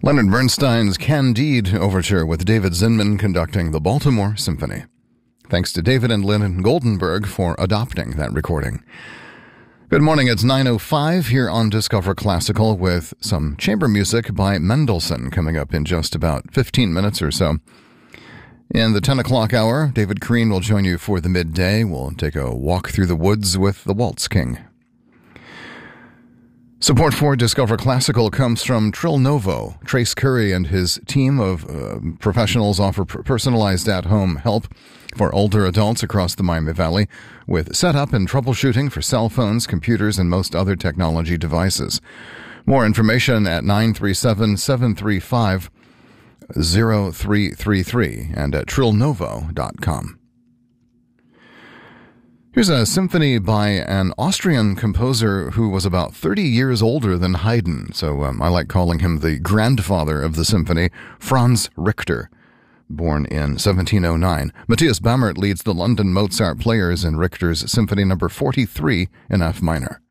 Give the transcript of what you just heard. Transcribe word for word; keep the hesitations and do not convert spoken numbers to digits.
Leonard Bernstein's Candide Overture with David Zinman conducting the Baltimore Symphony. Thanks to David and Lynn Goldenberg for adopting that recording. Good morning, it's nine oh five here on Discover Classical with some chamber music by Mendelssohn coming up in just about fifteen minutes or so. In the ten o'clock hour, David Crean will join you for the midday. We'll take a walk through the woods with the Waltz King. Support for Discover Classical comes from Trill Novo. Trace Curry and his team of uh, professionals offer personalized at-home help for older adults across the Miami Valley with setup and troubleshooting for cell phones, computers, and most other technology devices. More information at nine three seven, seven three five, zero three three three and at trill novo dot com. Here's a symphony by an Austrian composer who was about thirty years older than Haydn, so um, I like calling him the grandfather of the symphony, Franz Richter, born in seventeen oh nine. Matthias Bammert leads the London Mozart Players in Richter's Symphony number forty-three in F minor.